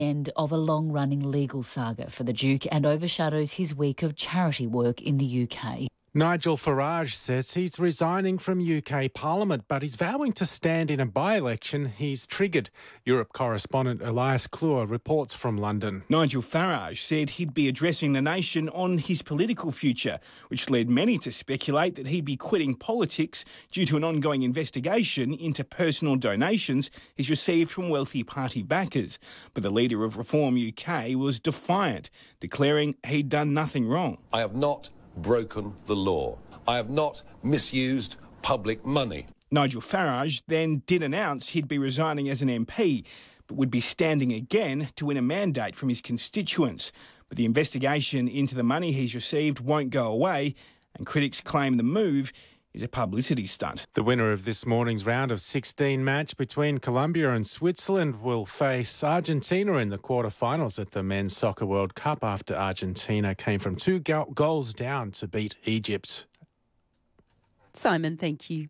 End of a long-running legal saga for the Duke and overshadows his week of charity work in the UK. Nigel Farage says he's resigning from UK Parliament, but he's vowing to stand in a by-election he's triggered. Europe correspondent Elias Kluwer reports from London. Nigel Farage said he'd be addressing the nation on his political future, which led many to speculate that he'd be quitting politics due to an ongoing investigation into personal donations he's received from wealthy party backers. But the leader of Reform UK was defiant, declaring he'd done nothing wrong. I have not broken the law. I have not misused public money. Nigel Farage then did announce he'd be resigning as an MP, but would be standing again to win a mandate from his constituents. But the investigation into the money he's received won't go away, and critics claim the move is a publicity stunt. The winner of this morning's round of 16 match between Colombia and Switzerland will face Argentina in the quarterfinals at the Men's Soccer World Cup after Argentina came from 2 goals down to beat Egypt. Simon, thank you.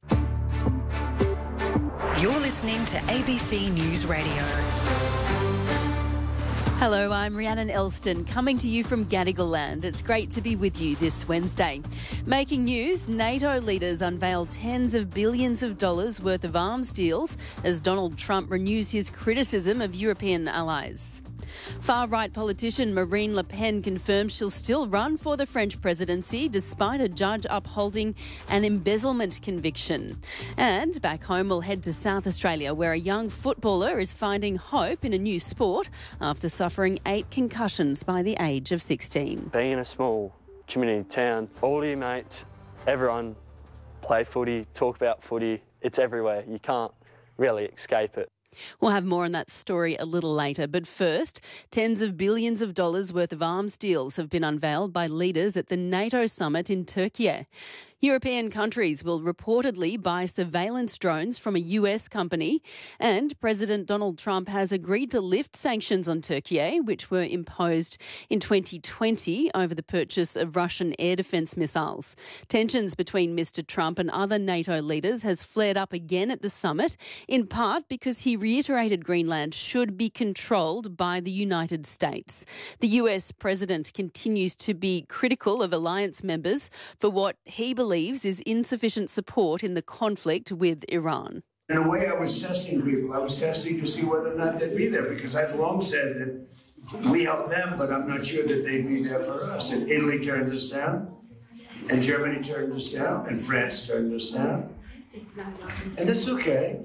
You're listening to ABC News Radio. Hello, I'm Rhiannon Elston, coming to you from Gadigal Land. It's great to be with you this Wednesday. Making news, NATO leaders unveil tens of billions of dollars worth of arms deals as Donald Trump renews his criticism of European allies. Far-right politician Marine Le Pen confirms she'll still run for the French presidency despite a judge upholding an embezzlement conviction. And back home, we'll head to South Australia where a young footballer is finding hope in a new sport after suffering 8 concussions by the age of 16. Being in a small community town, all your mates, everyone play footy, talk about footy. It's everywhere. You can't really escape it. We'll have more on that story a little later. But first, tens of billions of dollars worth of arms deals have been unveiled by leaders at the NATO summit in Turkey. European countries will reportedly buy surveillance drones from a US company, and President Donald Trump has agreed to lift sanctions on Turkey, which were imposed in 2020 over the purchase of Russian air defence missiles. Tensions between Mr. Trump and other NATO leaders has flared up again at the summit, in part because he reiterated Greenland should be controlled by the United States. The US president continues to be critical of alliance members for what he believes is insufficient support in the conflict with Iran. In a way, I was testing people. I was testing to see whether or not they'd be there, because I've long said that we help them, but I'm not sure that they'd be there for us. And Italy turned us down, and Germany turned us down, and France turned us down. And it's okay.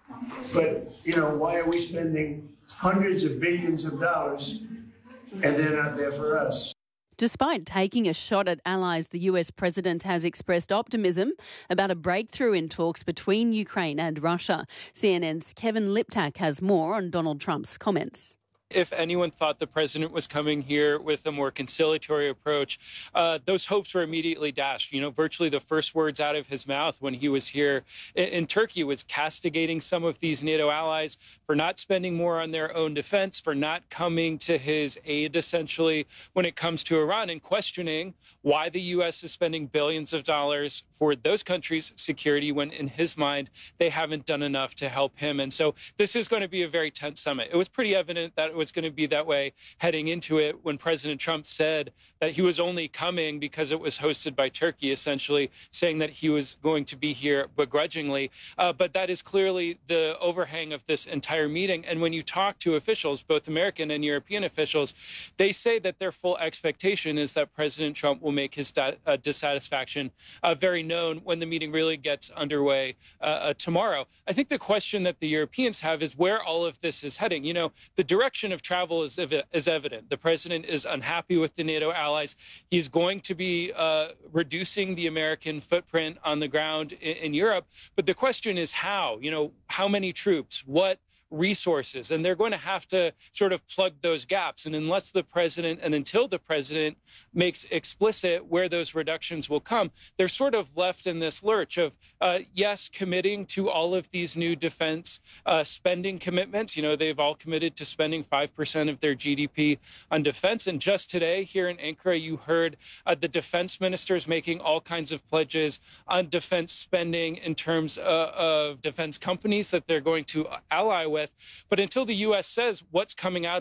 But, why are we spending hundreds of billions of dollars and they're not there for us? Despite taking a shot at allies, the US president has expressed optimism about a breakthrough in talks between Ukraine and Russia. CNN's Kevin Liptak has more on Donald Trump's comments. If anyone thought the president was coming here with a more conciliatory approach, those hopes were immediately dashed. Virtually the first words out of his mouth when he was here in Turkey was castigating some of these NATO allies for not spending more on their own defense, for not coming to his aid, essentially, when it comes to Iran, and questioning why the U.S. is spending billions of dollars for those countries' security when, in his mind, they haven't done enough to help him. And so this is going to be a very tense summit. It was pretty evident that it was going to be that way heading into it when President Trump said that he was only coming because it was hosted by Turkey, essentially saying that he was going to be here begrudgingly. But that is clearly the overhang of this entire meeting. And when you talk to officials, both American and European officials, they say that their full expectation is that President Trump will make his dissatisfaction very known when the meeting really gets underway tomorrow. I think the question that the Europeans have is where all of this is heading. The direction of travel is evident. The president is unhappy with the NATO allies. He's going to be reducing the American footprint on the ground in Europe. But the question is how? How many troops? What resources? And they're going to have to sort of plug those gaps. And until the president makes explicit where those reductions will come, they're sort of left in this lurch of, yes, committing to all of these new defense spending commitments. They've all committed to spending 5% of their GDP on defense. And just today here in Ankara, you heard the defense ministers making all kinds of pledges on defense spending in terms of defense companies that they're going to ally with. with. But until the U.S. says what's coming out